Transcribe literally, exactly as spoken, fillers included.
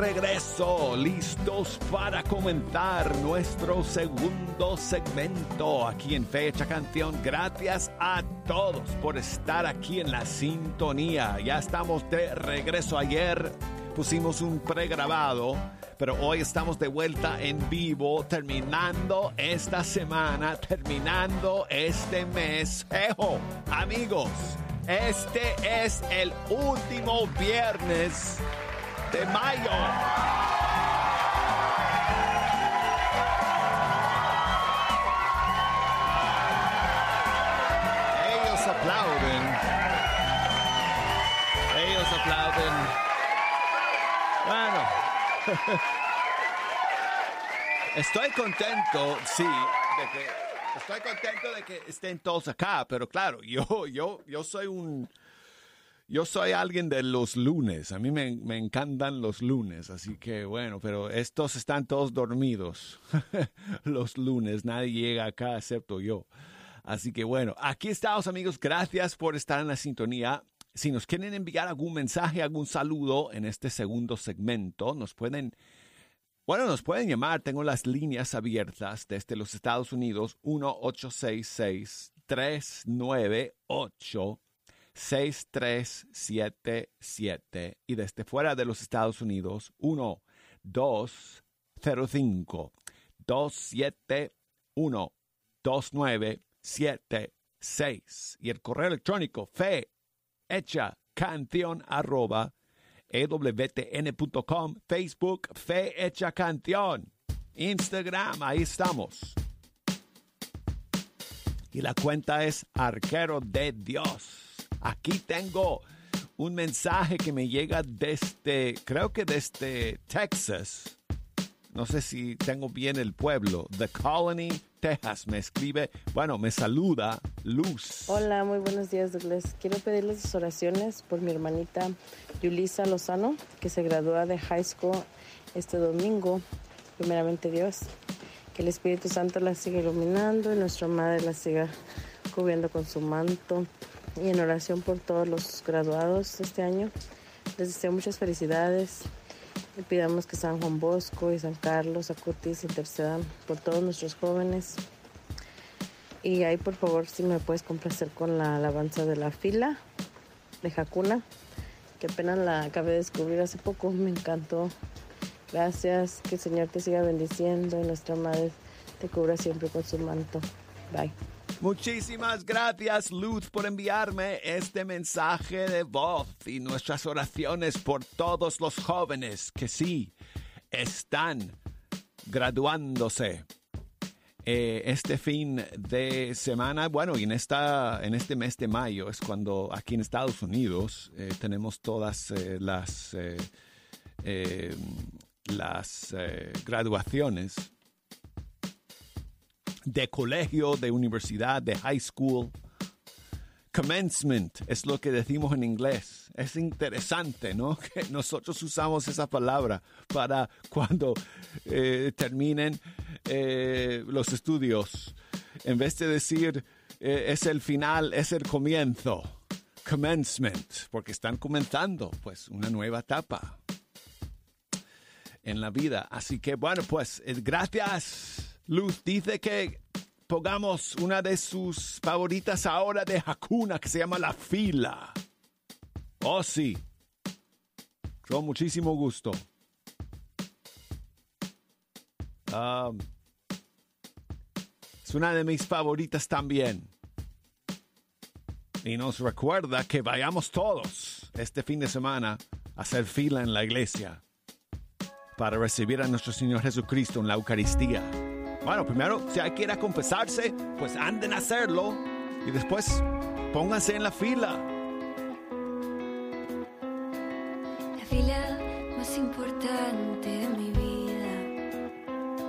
regreso, listos para comentar nuestro segundo segmento aquí en Fecha Canción. Gracias a todos por estar aquí en la sintonía. Ya estamos de regreso. Ayer pusimos un pregrabado, pero hoy estamos de vuelta en vivo, terminando esta semana, terminando este mes. ¡Ejo, amigos! Este es el último viernes de mayo. Ellos aplauden. Ellos aplauden. Bueno. Estoy contento, sí, de que estoy contento de que estén todos acá, pero claro, yo yo yo soy un Yo soy alguien de los lunes. A mí me, me encantan los lunes. Así que bueno, pero estos están todos dormidos. Los lunes. Nadie llega acá excepto yo. Así que bueno, aquí estamos, amigos. Gracias por estar en la sintonía. Si nos quieren enviar algún mensaje, algún saludo en este segundo segmento, nos pueden... Bueno, nos pueden llamar. Tengo las líneas abiertas desde los Estados Unidos. uno ocho seis seis, tres nueve ocho, seis tres siete siete y desde fuera de los Estados Unidos uno dos cero cinco, dos siete uno, dos nueve siete seis y el correo electrónico fe hecha canción arroba e w t n punto com, Facebook Fe Hecha Canción, Instagram, ahí estamos. Y la cuenta es Arquero de Dios. Aquí tengo un mensaje que me llega desde, creo que desde Texas. No sé si tengo bien el pueblo. The Colony, Texas. Me escribe, bueno, me saluda Luz. Hola, muy buenos días, Douglas. Quiero pedirles sus oraciones por mi hermanita Yulisa Lozano, que se gradúa de high school este domingo. Primeramente Dios, que el Espíritu Santo la siga iluminando y nuestra Madre la siga cubriendo con su manto. Y en oración por todos los graduados este año. Les deseo muchas felicidades. Le pidamos que San Juan Bosco y San Carlos Acutis intercedan por todos nuestros jóvenes. Y ahí, por favor, si me puedes complacer con la alabanza de la fila de Hakuna, que apenas la acabé de descubrir hace poco. Me encantó. Gracias. Que el Señor te siga bendiciendo y nuestra Madre te cubra siempre con su manto. Bye. Muchísimas gracias, Luz, por enviarme este mensaje de voz y nuestras oraciones por todos los jóvenes que sí están graduándose eh, este fin de semana. Bueno, y en, esta, en este mes de mayo es cuando aquí en Estados Unidos eh, tenemos todas eh, las, eh, eh, las eh, graduaciones de colegio, de universidad, de high school. Commencement es lo que decimos en inglés. Es interesante, ¿no? Que nosotros usamos esa palabra para cuando eh, terminen eh, los estudios. En vez de decir eh, es el final, es el comienzo. Commencement, porque están comenzando pues una nueva etapa en la vida. Así que bueno, pues eh, gracias. Luz dice que pongamos una de sus favoritas ahora de Hakuna, que se llama La Fila. Oh, sí. Con muchísimo gusto. Um, es una de mis favoritas también. Y nos recuerda que vayamos todos este fin de semana a hacer fila en la iglesia para recibir a nuestro Señor Jesucristo en la Eucaristía. Bueno, primero, si hay que ir a confesarse, pues anden a hacerlo. Y después, pónganse en la fila.